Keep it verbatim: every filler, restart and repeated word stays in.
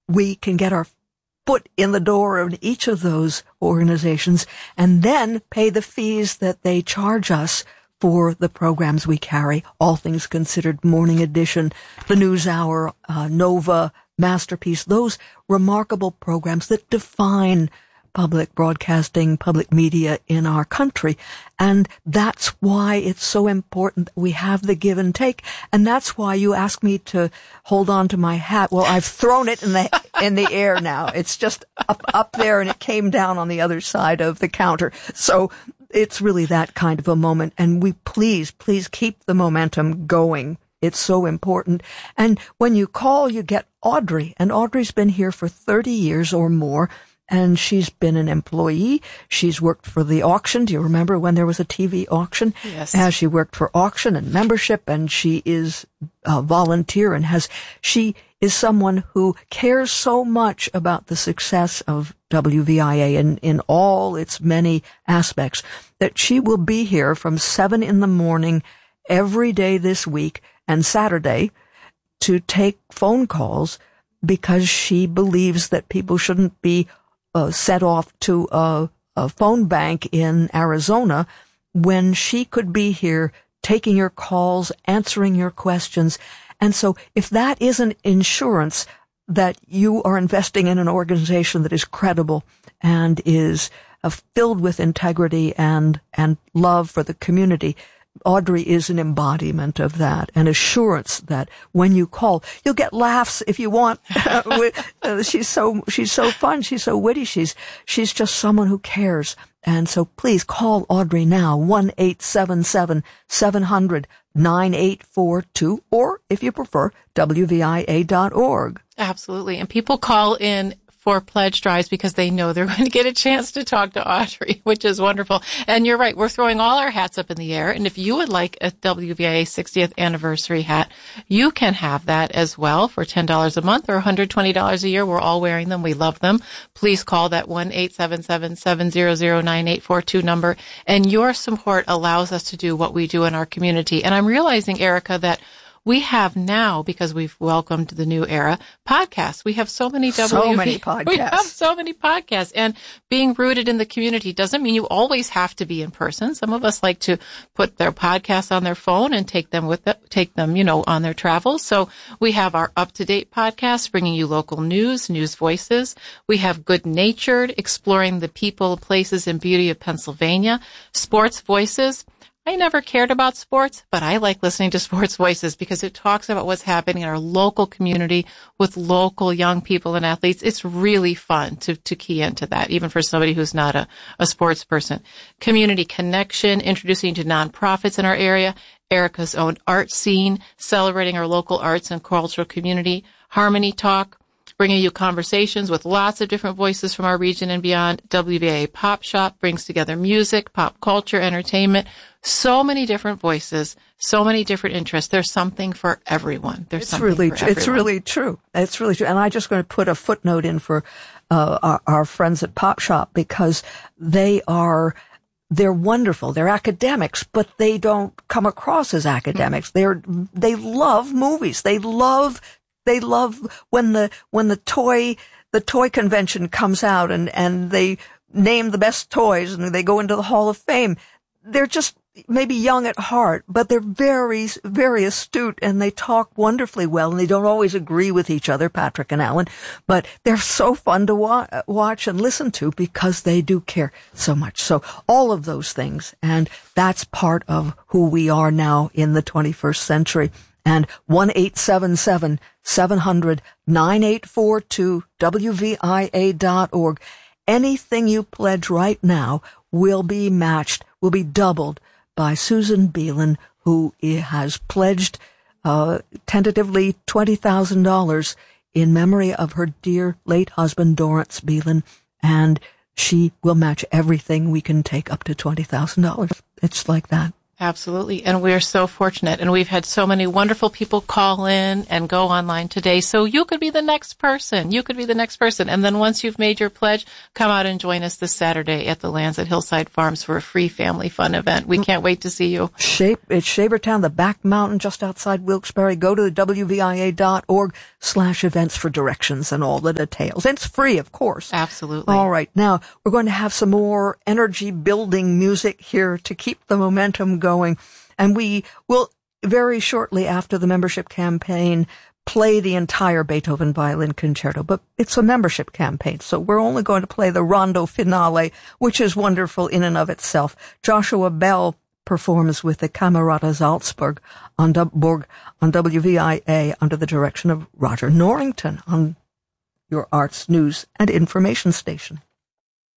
we can get our foot in the door of each of those organizations and then pay the fees that they charge us for the programs we carry. All Things Considered, Morning Edition, The News Hour, uh, Nova, Masterpiece, those remarkable programs that define public broadcasting, public media in our country. And that's why it's so important that we have the give and take. And that's why you asked me to hold on to my hat. Well, I've thrown it in the, in the air now. It's just up, up there and it came down on the other side of the counter. So it's really that kind of a moment. And we please, please keep the momentum going. It's so important. And when you call, you get Audrey. And Audrey's been here for thirty years or more. And she's been an employee. She's worked for the auction. Do you remember when there was a T V auction? Yes. Uh, she worked for auction and membership, and she is a volunteer and has, she is someone who cares so much about the success of W V I A in, in all its many aspects that she will be here from seven in the morning every day this week and Saturday to take phone calls because she believes that people shouldn't be Uh, set off to a, a phone bank in Arizona when she could be here taking your calls, answering your questions. And so if that isn't insurance that you are investing in an organization that is credible and is uh, filled with integrity and, and love for the community, Audrey is an embodiment of that, an assurance that when you call, you'll get laughs if you want. she's so, she's so fun. She's so witty. She's, she's just someone who cares. And so please call Audrey now, one eight seven seven, seven hundred, nine eight four two, or if you prefer, W V I A dot org. Absolutely. And people call in for pledge drives because they know they're going to get a chance to talk to Audrey, which is wonderful. And you're right. We're throwing all our hats up in the air. And if you would like a W V I A sixtieth anniversary hat, you can have that as well for ten dollars a month or one hundred twenty dollars a year. We're all wearing them. We love them. Please call that one eight seven seven, seven hundred, nine eight four two number. And your support allows us to do what we do in our community. And I'm realizing, Erica, that we have now, because we've welcomed the new era, podcasts. We have so many W V I A. So many podcasts. We have so many podcasts. And being rooted in the community doesn't mean you always have to be in person. Some of us like to put their podcasts on their phone and take them with them, take them, you know, on their travels. So we have our up-to-date podcasts bringing you local news, news voices. We have Good Natured, exploring the people, places, and beauty of Pennsylvania. Sports Voices. I never cared about sports, but I like listening to Sports Voices because it talks about what's happening in our local community with local young people and athletes. It's really fun to, to key into that, even for somebody who's not a, a sports person. Community Connection, introducing to nonprofits in our area. Erica's Own Art Scene, celebrating our local arts and cultural community. Harmony Talk, bringing you conversations with lots of different voices from our region and beyond. W V I A Pop Shop brings together music, pop culture, entertainment. So many different voices, so many different interests. There's something for everyone. There's it's something really, for tr- everyone. It's really true. It's really true. And I'm just going to put a footnote in for uh, our, our friends at Pop Shop because they are, they're wonderful. They're academics, but they don't come across as academics. They're, they love movies. They love They love when the, when the toy, the toy convention comes out and, and they name the best toys and they go into the Hall of Fame. They're just maybe young at heart, but they're very, very astute and they talk wonderfully well and they don't always agree with each other, Patrick and Alan, but they're so fun to wa- watch and listen to because they do care so much. So all of those things, and that's part of who we are now in the twenty-first century. And one eight seven seven, seven hundred, nine eight four two, W V I A dot org. Anything you pledge right now will be matched, will be doubled by Susan Beelan, who has pledged uh tentatively twenty thousand dollars in memory of her dear late husband, Dorrance Beelan, and she will match everything we can take up to twenty thousand dollars. It's like that. Absolutely. And we're so fortunate. And we've had so many wonderful people call in and go online today. So you could be the next person. You could be the next person. And then once you've made your pledge, come out and join us this Saturday at the Lands at Hillside Farms for a free family fun event. We can't wait to see you. Shape, it's Shavertown, the back mountain just outside Wilkes-Barre. Go to W V I A dot org slash events for directions and all the details. It's free, of course. Absolutely. All right. Now, we're going to have some more energy building music here to keep the momentum going. Going, and we will very shortly after the membership campaign play the entire Beethoven Violin Concerto, but it's a membership campaign, so we're only going to play the Rondo Finale, which is wonderful in and of itself. Joshua Bell performs with the Camerata Salzburg on, Borg, on W V I A under the direction of Roger Norrington on your Arts, News, and Information Station.